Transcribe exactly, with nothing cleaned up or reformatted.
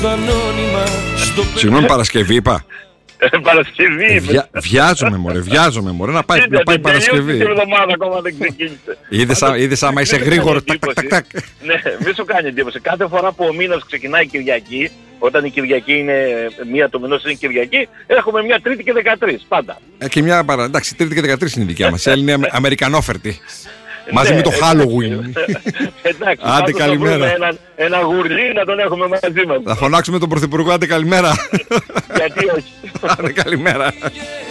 Συγγνώμη, Παρασκευή είπα. Παρασκευή ε, βια, βιάζομαι μωρέ, βιάζομαι μωρέ να πάει, Είδε, να πάει δεν Παρασκευή. τελείωσε την εβδομάδα ακόμα δεν ξεκίνησε. Είδες, είδες άμα είσαι γρήγορο, τακ, τακ, τακ, τακ. Ναι, μην σου κάνει εντύπωση. Κάθε φορά που ο μήνας ξεκινάει Κυριακή, όταν η Κυριακή είναι μία του μηνός είναι Κυριακή, έχουμε μια Τρίτη και δεκατρείς, πάντα. Ε, και μια παρα... εντάξει, Τρίτη και δεκατρείς είναι η δικιά μας, η άλλη είναι αμερικανόφερτη. Μαζί ναι, με το Halloween. Εντάξει, άντε καλημέρα. Ένα, ένα γουρλί να τον έχουμε μαζί μας. Θα φωνάξουμε τον Πρωθυπουργό, άντε καλημέρα. Γιατί όχι. Άντε καλημέρα.